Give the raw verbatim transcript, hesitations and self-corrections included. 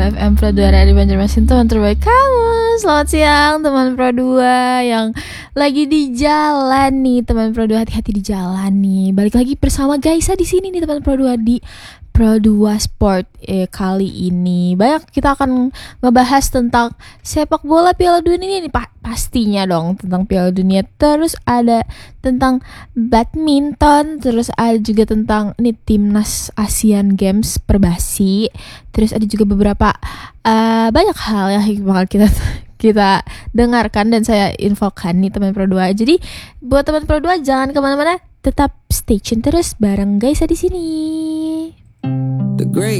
F M Pro dua dari Banjarmasin, teman terbaik kamu. Selamat siang teman Pro dua yang lagi di jalan nih, teman Pro dua, hati-hati di jalan nih. Balik lagi bersama Gaisa di sini nih teman Pro dua di Pro dua Sport. Eh, kali ini banyak kita akan ngebahas tentang sepak bola Piala Dunia ini, pa- pastinya dong tentang Piala Dunia. Terus ada tentang badminton, terus ada juga tentang ini timnas Asian Games Perbasi. Terus ada juga beberapa uh, banyak hal yang bakal kita kita dengarkan dan saya infokan nih teman Pro dua. Jadi buat teman Pro dua jangan kemana-mana, tetap stay tune terus bareng Gaisa di sini. The great